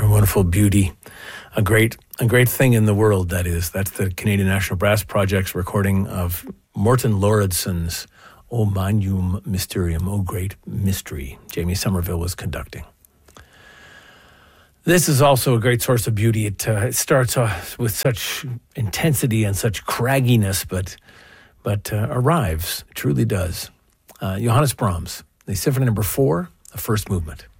wonderful beauty. A great thing in the world, that is. That's the Canadian National Brass Project's recording of Morton Lauridsen's O Magnum Mysterium, O Great Mystery. Jamie Somerville was conducting. This is also a great source of beauty. It starts off with such intensity and such cragginess, but arrives, truly does. Johannes Brahms, the Symphony No. 4, the first movement.